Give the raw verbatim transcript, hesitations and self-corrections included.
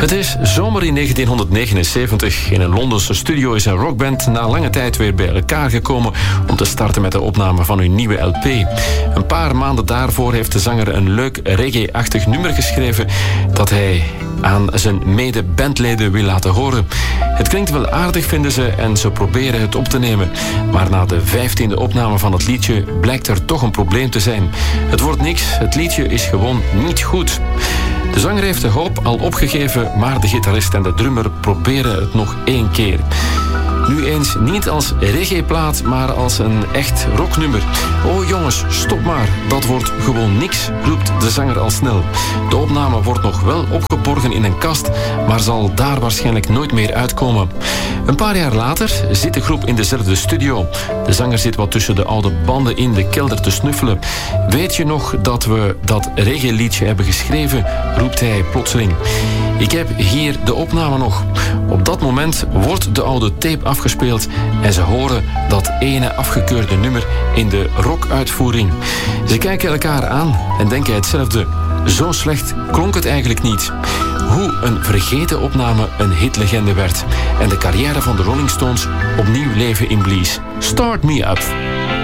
Het is zomer in negentienhonderdnegenenzeventig. In een Londense studio is een rockband na lange tijd weer bij elkaar gekomen om te starten met de opname van hun nieuwe L P. Een paar maanden daarvoor heeft de zanger een leuk reggae-achtig nummer geschreven dat hij aan zijn mede-bandleden wil laten horen. Het klinkt wel aardig, vinden ze, en ze proberen het op te nemen. Maar na de vijftiende opname van het liedje blijkt er toch een probleem te zijn. Het wordt niks, het liedje is gewoon niet goed. De zanger heeft de hoop al opgegeven, maar de gitarist en de drummer proberen het nog één keer. Nu eens niet als reggae-plaat, maar als een echt rocknummer. Oh jongens, stop maar, dat wordt gewoon niks, roept de zanger al snel. De opname wordt nog wel opgeborgen in een kast, maar zal daar waarschijnlijk nooit meer uitkomen. Een paar jaar later zit de groep in dezelfde studio. De zanger zit wat tussen de oude banden in de kelder te snuffelen. Weet je nog dat we dat reggae-liedje hebben geschreven, roept hij plotseling. Ik heb hier de opname nog. Op dat moment wordt de oude tape afgespeeld en ze horen dat ene afgekeurde nummer in de rockuitvoering. Ze kijken elkaar aan en denken hetzelfde. Zo slecht klonk het eigenlijk niet. Hoe een vergeten opname een hitlegende werd en de carrière van de Rolling Stones opnieuw leven inblies. Start Me Up.